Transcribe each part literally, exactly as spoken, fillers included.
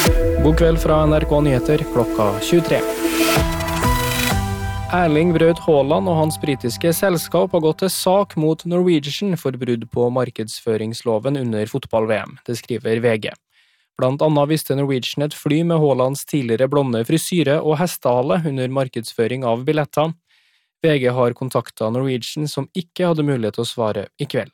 God kveld fra N R K Nyheter klokka tjuetre. Erling Braut Haaland og hans britiske selskap har gått til sak mot Norwegian for brudd på markedsføringsloven under fotball-V M, det skriver V G. Blant annet visste Norwegian et fly med Haalands tidligere blonde frisyre og hestehale under markedsføring av billetter. V G har kontaktet Norwegian som ikke hadde mulighet til å svare i kveld.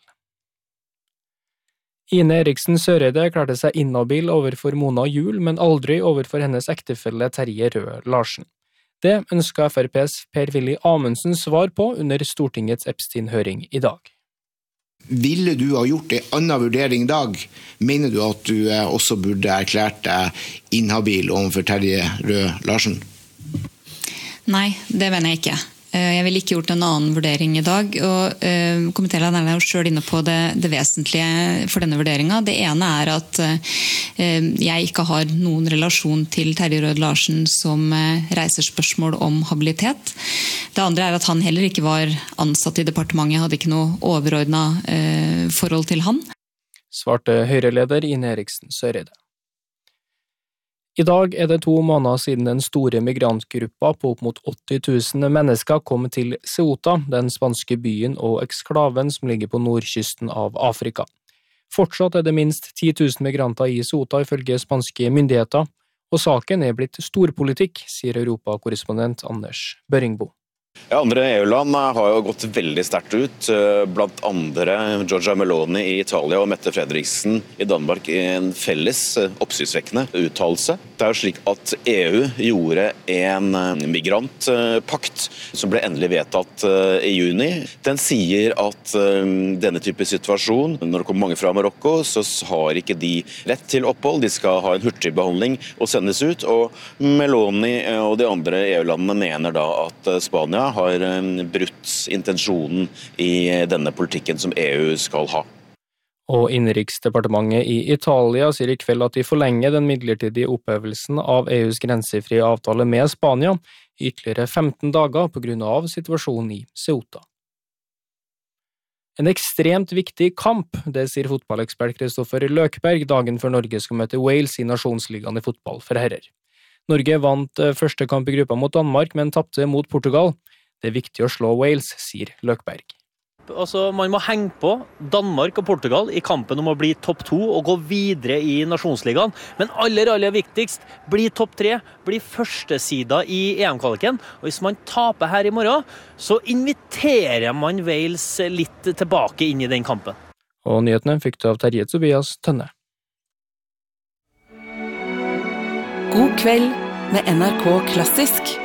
Ine Eriksen Søreide klarte seg inhabil overfor Mona Juel, men aldri overfor hennes ektefelle Terje Røe Larsen. Det ønsket F R P's Per-Willy Amundsen svar på under Stortingets Epstein-høring i dag. Ville du ha gjort en annen vurdering i dag? Mener du at du også burde erklært deg inhabil overfor Terje Røe Larsen? Nei, det mener jeg ikke. Jeg ville ikke gjort en annen vurdering i dag, og uh, komitélederen er jo selv inne på det, det vesentlige for denne vurderingen. Det ene er at uh, jeg ikke har noen relasjon til Terje Røe Larsen som uh, reiser spørsmål om habilitet. Det andre er at han heller ikke var ansatt i departementet, hadde ikke noe overordnet uh, forhold til han. Svarte Høyre-leder Ine Eriksen Søreide. I dag er det to måneder siden den store migrantgruppa på opp mot åtti tusen mennesker kom til Ceuta, den spanske byen og eksklaven som ligger på nordkysten av Afrika. Fortsatt er det minst ti tusen migranter i Ceuta ifølge spanske myndigheter, og saken er blitt storpolitikk, sier Europa-korrespondent Anders Børingbo. Ja, andre E U-land har jo gått veldig sterkt ut, blant andre Giorgia Meloni i Italia og Mette Frederiksen i Danmark i en felles oppsiktsvekkende uttalelse. Det er jo slik at E U gjorde en migrantpakt som ble endelig vedtatt i juni. Den sier at denne type situasjon, når det kommer mange fra Marokko, så har ikke de rett til opphold, de skal ha en hurtig behandling og sendes ut, og Meloni og de andre E U-landene mener da at Spania har brutt intensjonen i denne politikken som E U skal ha. Og Innenriksdepartementet i Italia sier i kveld at de forlenger den midlertidige opphevelsen av E U's grensefrie avtale med Spania i ytterligere femten dager på grunn av situasjonen i Ceuta. En ekstremt viktig kamp, det sier fotballekspert Kristoffer Løkberg dagen før Norge skal møte Wales i nasjonsligaen i fotball for herrer. Norge vant første kamp i gruppa mot Danmark, men tapte mot Portugal. Det er viktig å slå Wales, sier Løkberg. Altså, man må henge på Danmark og Portugal i kampen om å bli topp to og gå videre i nasjonsligaen. Men aller, aller viktigst, bli topp tre, bli førstesida i E M-kvaliken. Og hvis man taper her i morgen, så inviterer man Wales litt tilbake inn i den kampen. Og nyhetene fikk du av Terje Tobias Tønne. God kveld med N R K Klassisk.